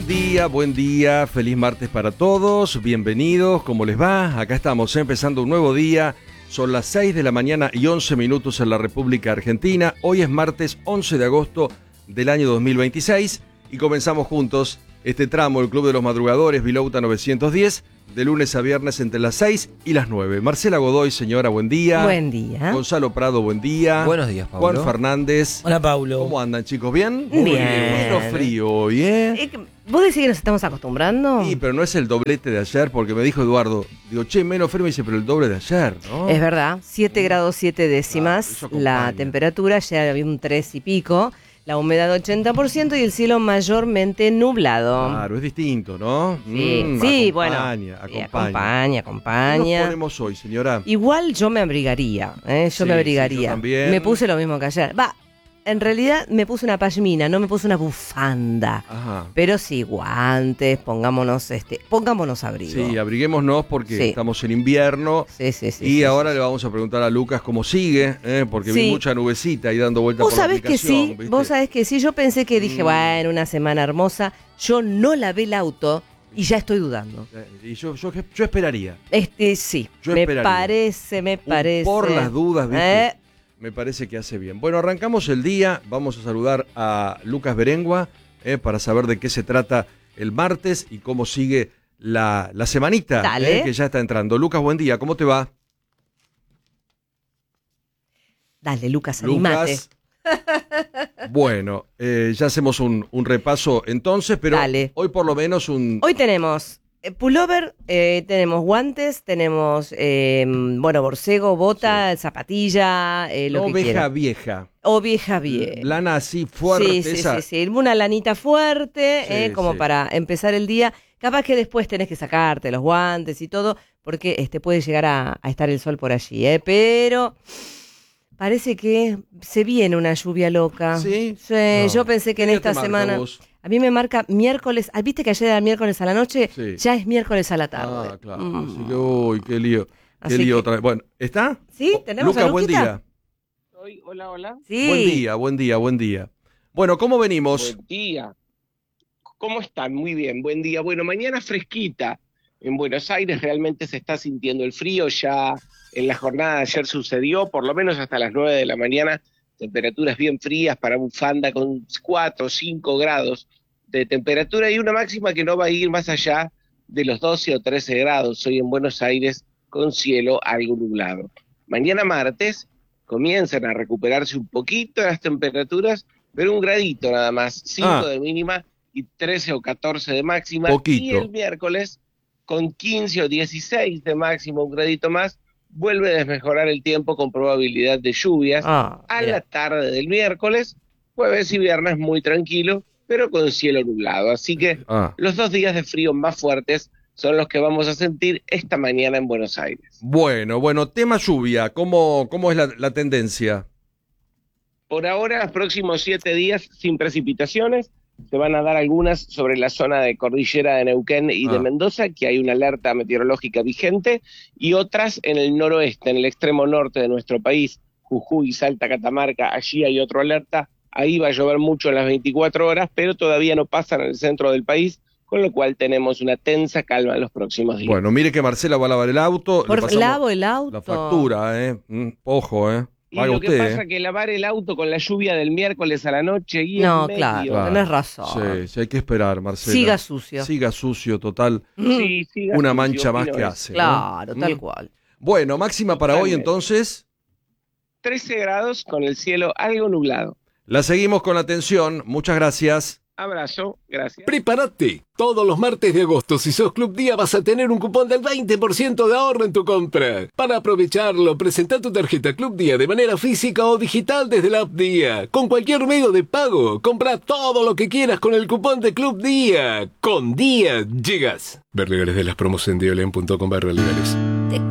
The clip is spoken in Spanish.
buen día, feliz martes para todos, bienvenidos, ¿cómo les va? Acá estamos empezando un nuevo día, son las 6 de la mañana y 11 minutos en la República Argentina, hoy es martes 11 de agosto del año 2026 y comenzamos juntos este tramo del Club de los Madrugadores, Vilouta 910, de lunes a viernes entre las 6 y las 9. Marcela Godoy, señora, buen día. Buen día. Gonzalo Prado, buen día. Buenos días, Paulo. Juan Fernández. Hola, Paulo. ¿Cómo andan, chicos? ¿Bien? Bien. Menos frío hoy, ¿eh? ¿Vos decís que nos estamos acostumbrando? Sí, pero no es el doblete de ayer, porque me dijo Eduardo, digo, che, menos frío, me dice, pero el doble de ayer, ¿no? Es verdad, 7 grados 7 décimas, Claro, eso acompaña. la temperatura ya había un 3 y pico, la humedad 80% y el cielo mayormente nublado. Claro, es distinto, ¿no? Sí, bueno. Acompaña. Acompaña. ¿Qué nos ponemos hoy, señora? Igual yo me abrigaría, Sí, me abrigaría. sí, yo también. Me puse lo mismo que ayer. En realidad me puse una pashmina, no me puse una bufanda. Ajá. Pero sí, guantes, pongámonos abrigo. Sí, abriguémonos porque Sí. estamos en invierno. Sí. Y ahora le vamos a preguntar a Lucas cómo sigue, porque vi Sí. mucha nubecita ahí dando vueltas Vos por la sabés que aplicación, sí, ¿viste? vos sabés que sí. Yo pensé que dije, bueno, una semana hermosa. Yo no lavé el auto y ya estoy dudando. Y yo esperaría. Sí, Yo me esperaría. parece. Por las dudas, ¿viste? ¿Eh? Me parece que hace bien. Bueno, arrancamos el día. Vamos a saludar a Lucas Berengua para saber de qué se trata el martes y cómo sigue la semanita Dale. que ya está entrando. Lucas, buen día. ¿Cómo te va? Dale, Lucas, animate. Lucas. Bueno, ya hacemos un repaso entonces, pero Dale. hoy por lo menos Hoy tenemos pullover, tenemos guantes, tenemos, borcego, bota, zapatilla, lo que oveja quiera. vieja. Oveja vieja. Lana así fuerte. esa. Sí. Una lanita fuerte, Sí, como sí. para empezar el día. Capaz que después tenés que sacarte los guantes y todo, porque puede llegar a estar el sol por allí, pero parece que se viene una lluvia loca. ¿Sí? Sí, No. yo pensé que en ¿Qué día esta te marca semana... vos? A mí me marca miércoles. ¿Viste que ayer era miércoles a la noche? Sí. Ya es miércoles a la tarde. Ah, claro. Así que, uy, qué lío. Qué Así lío que- otra vez. Bueno, ¿está? ¿Sí? ¿Tenemos Lucas, a buen Luquita? día. Hola. Sí. Buen día. Bueno, ¿cómo venimos? Buen día. ¿Cómo están? Muy bien, buen día. Bueno, mañana fresquita. En Buenos Aires realmente se está sintiendo el frío. Ya en la jornada de ayer sucedió, por lo menos hasta las 9 de la mañana, temperaturas bien frías para bufanda con 4 o 5 grados de temperatura y una máxima que no va a ir más allá de los 12 o 13 grados hoy en Buenos Aires con cielo algo nublado. Mañana martes comienzan a recuperarse un poquito las temperaturas, pero un gradito nada más, 5 de mínima y 13 o 14 de máxima. Poquito. Y el miércoles, con 15 o 16 de máximo, un gradito más, vuelve a desmejorar el tiempo con probabilidad de lluvias. A Mira. la tarde del miércoles, jueves y viernes muy tranquilo, pero con cielo nublado. Así que los 2 días de frío más fuertes son los que vamos a sentir esta mañana en Buenos Aires. Bueno, tema lluvia, ¿cómo es la tendencia? Por ahora, los próximos 7 días sin precipitaciones, se van a dar algunas sobre la zona de cordillera de Neuquén y de Mendoza, que hay una alerta meteorológica vigente, y otras en el noroeste, en el extremo norte de nuestro país, Jujuy, Salta, Catamarca, allí hay otra alerta. Ahí va a llover mucho en las 24 horas, pero todavía no pasan en el centro del país, con lo cual tenemos una tensa calma en los próximos días. Bueno, mire que Marcela va a lavar el auto. le pasamos Lavo el auto. la factura, ojo, Y paga lo que usted, pasa es que lavar el auto con la lluvia del miércoles a la noche y No, en medio. claro, tenés razón. Sí, hay que esperar, Marcela. Siga sucio. Total. Sí, siga Una sucio, mancha más opino que eso. hace. Claro, ¿no? tal cual. Bueno, máxima para hoy Totalmente. entonces. 13 grados con el cielo algo nublado. La seguimos con la atención. Muchas gracias. Abrazo, gracias. ¡Prepárate! Todos los martes de agosto, si sos Club Día, vas a tener un cupón del 20% de ahorro en tu compra. Para aprovecharlo, presenta tu tarjeta Club Día de manera física o digital desde la app Día. Con cualquier medio de pago, compra todo lo que quieras con el cupón de Club Día. Con Día llegas. Ver legales de las promos en diolen.com/legales.